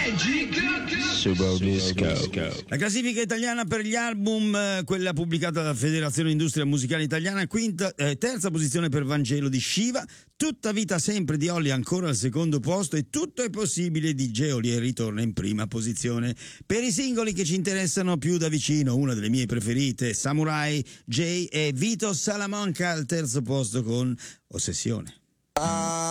Subo Disco. La classifica italiana per gli album, quella pubblicata dalla Federazione Industria Musicale Italiana, terza posizione per Vangelo di Shiva, Tutta vita sempre di Olly ancora al secondo posto e Tutto è possibile di Geolier ritorna in prima posizione. Per i singoli che ci interessano più da vicino, una delle mie preferite, Samurai J e Vito Salamanca al terzo posto con Ossessione.